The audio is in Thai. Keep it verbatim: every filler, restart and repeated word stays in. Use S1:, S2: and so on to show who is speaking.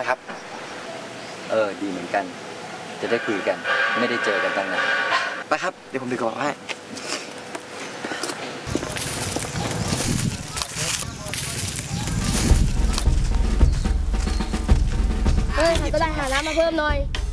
S1: นะครับ
S2: เออดีเหมือนกันจะได้คุยกันไม่ได้เจอกันตั้งนาน
S1: ไปครับเดี๋ยวผมถือกระเป๋าให้
S3: เฮ้ยใครก็ได้หาน้ำมาเพิ่มหน่อย